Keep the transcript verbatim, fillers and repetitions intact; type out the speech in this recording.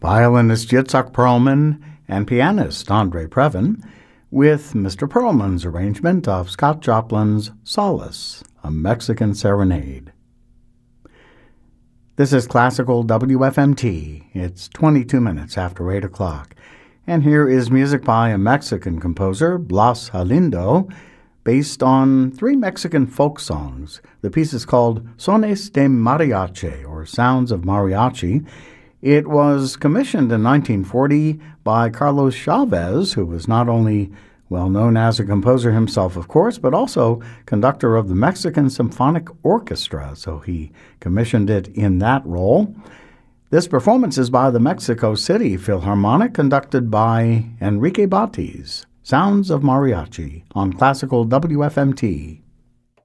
violinist Yitzhak Perlman and pianist Andre Previn, with Mister Perlman's arrangement of Scott Joplin's Solace, a Mexican Serenade. This is Classical W F M T. It's twenty-two minutes after eight o'clock, and here is music by a Mexican composer, Blas Galindo, based on three Mexican folk songs. The piece is called Sones de Mariachi, or Sounds of Mariachi. It was commissioned in nineteen forty by Carlos Chavez, who was not only well known as a composer himself, of course, but also conductor of the Mexican Symphonic Orchestra, so he commissioned it in that role. This performance is by the Mexico City Philharmonic, conducted by Enrique Batis. Sounds of Mariachi on Classical W F M T.